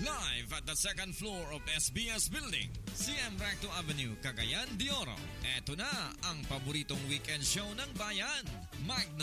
Live at the second floor of SBS Building, CM Recto Avenue, Cagayan de Oro. Eto na ang paboritong weekend show ng bayan, Magno